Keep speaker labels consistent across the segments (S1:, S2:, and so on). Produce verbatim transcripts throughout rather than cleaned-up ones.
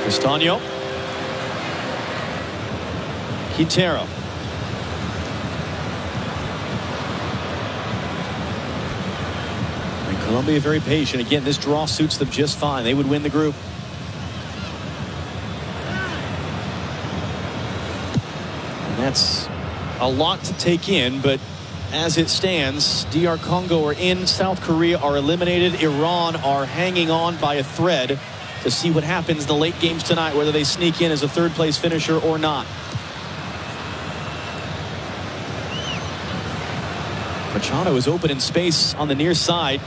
S1: Castaño. Quintero. And Colombia very patient. Again, this draw suits them just fine. They would win the group. And that's a lot to take in, but as it stands, D R Congo are in, South Korea are eliminated, Iran are hanging on by a thread to see what happens in the late games tonight, whether they sneak in as a third place finisher or not. Machado is open in space on the near side.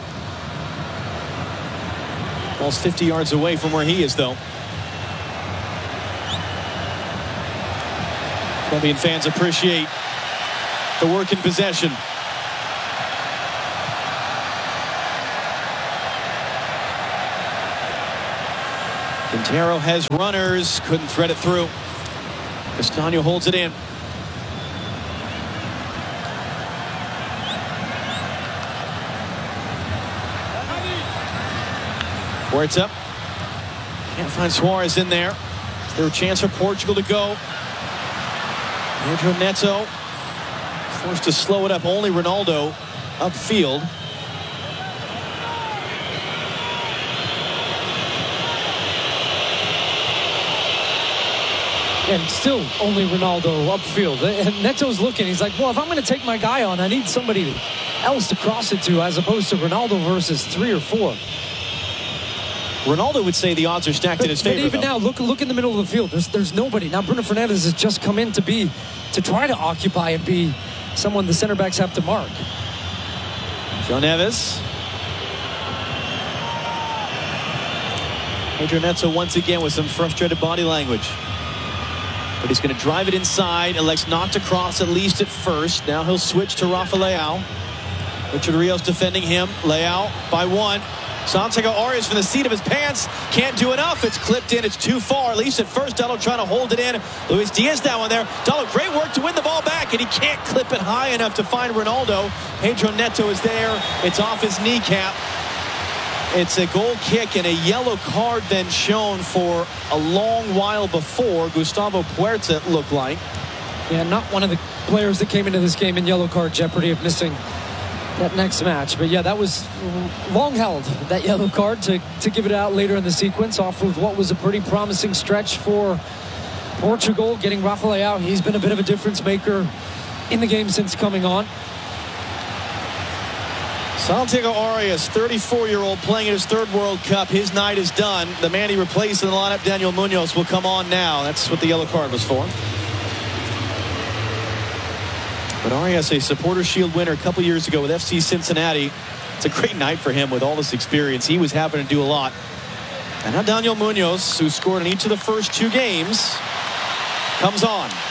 S1: Ball's fifty yards away from where he is, though. Colombian fans appreciate the work in possession. Quintero has runners, couldn't thread it through. Castaño holds it in. Huerta. Can't find Suarez in there. Is there a chance for Portugal to go? Pedro Neto forced to slow it up. Only Ronaldo upfield.
S2: And still only Ronaldo upfield. And Neto's looking. He's like, well, if I'm going to take my guy on, I need somebody else to cross it to, as opposed to Ronaldo versus three or four.
S1: Ronaldo would say the odds are stacked
S2: but,
S1: in his favor.
S2: But even
S1: though.
S2: now, look look in the middle of the field. There's there's nobody. Now Bruno Fernandes has just come in to be to try to occupy and be someone the center backs have to mark.
S1: João Neves. Pedro Neto once again with some frustrated body language. But he's going to drive it inside. Elects not to cross, at least at first. Now he'll switch to Rafa Leao. Richard Rios defending him. Leao by one. Santiago Arias from the seat of his pants. Can't do enough. It's clipped in. It's too far. At least at first, Dalot trying to hold it in. Luis Diaz down there. Dalot, great work to win the ball back, and he can't clip it high enough to find Ronaldo. Pedro Neto is there. It's off his kneecap. It's a goal kick and a yellow card then shown for a long while before. Gustavo Puerta, it looked like.
S2: Yeah, not one of the players that came into this game in yellow card jeopardy of missing that next match. But yeah, that was long held, that yellow card, to, to give it out later in the sequence off of what was a pretty promising stretch for Portugal, getting Rafa Leao. He's been a bit of a difference maker in the game since coming on.
S1: Santiago Arias, thirty-four-year-old, playing in his third World Cup. His night is done. The man he replaced in the lineup, Daniel Munoz, will come on now. That's what the yellow card was for. But Arias, a Supporter Shield winner a couple years ago with F C Cincinnati. It's a great night for him with all this experience. He was having to do a lot. And now Daniel Munoz, who scored in each of the first two games, comes on.